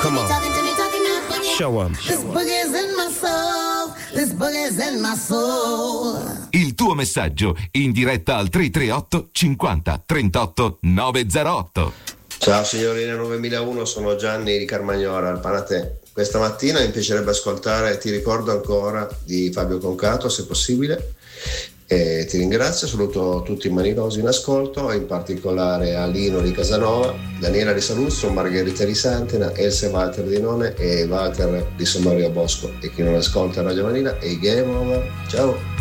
Come on. Show 'em. This boogie's in my soul. This boogie's in my soul. Il tuo messaggio in diretta al 338 50 38 908. Ciao signorina 9001, sono Gianni di Carmagnola, al Panatè. Questa mattina mi piacerebbe ascoltare Ti ricordo ancora di Fabio Concato, se possibile. E ti ringrazio, saluto tutti i manirosi in ascolto, in particolare Alino di Casanova, Daniela di Saluzzo, Margherita di Santena, Elsa e Walter di None e Walter di Sommario Bosco. E chi non ascolta Radio Vanilla è Game Over. Ciao.